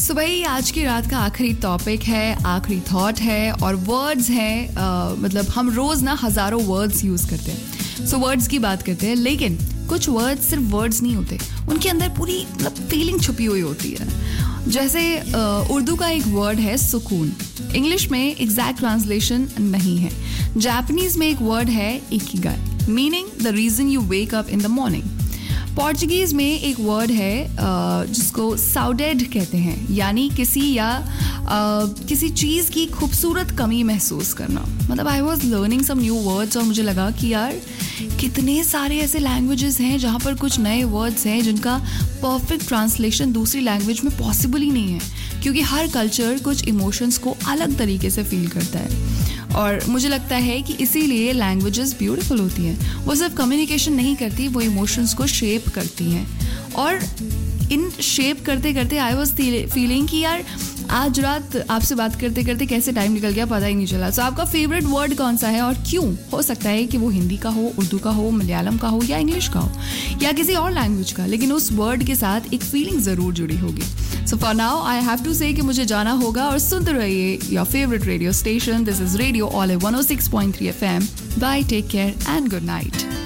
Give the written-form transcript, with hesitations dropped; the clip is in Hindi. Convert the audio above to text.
सो भाई आज की रात का आखिरी टॉपिक है, आखिरी थॉट है और वर्ड्स हैं। मतलब हम रोज ना हजारों वर्ड्स यूज करते हैं। सो वर्ड्स की बात करते हैं, लेकिन कुछ वर्ड्स सिर्फ वर्ड्स नहीं होते, उनके अंदर पूरी मतलब फीलिंग छुपी हुई होती है। जैसे उर्दू का एक वर्ड है सुकून, इंग्लिश में एग्जैक्ट ट्रांसलेशन नहीं है। जापानीज में एक वर्ड है Ikigai, meaning the reason you wake up in the morning. Portuguese में एक वर्ड है जिसको साउडेड कहते हैं, यानी किसी चीज़ की खूबसूरत कमी महसूस करना। मतलब I was learning some new words और मुझे लगा कि यार कितने सारे ऐसे लैंग्वेजेस हैं जहाँ पर कुछ नए वर्ड्स हैं जिनका परफेक्ट ट्रांसलेशन दूसरी लैंग्वेज में पॉसिबल ही नहीं है, क्योंकि हर कल्चर कुछ इमोशंस को अलग तरीके से फील करता है। और मुझे लगता है कि इसीलिए लैंग्वेजेस ब्यूटीफुल होती हैं। वो सिर्फ कम्युनिकेशन नहीं करती, वो इमोशंस को शेप करती हैं। और इन शेप करते करते आई वॉज फीलिंग कि यार आज रात आपसे बात करते करते कैसे टाइम निकल गया पता ही नहीं चला। तो आपका फेवरेट वर्ड कौन सा है और क्यों? हो सकता है कि वो हिंदी का हो, उर्दू का हो, मलयालम का हो या इंग्लिश का हो या किसी और लैंग्वेज का, लेकिन उस वर्ड के साथ एक फीलिंग ज़रूर जुड़ी होगी। So for now I have to से कि मुझे जाना होगा, और सुनते रहिए your favourite radio station. This is radio all 106.3 FM. Bye, take care and good night.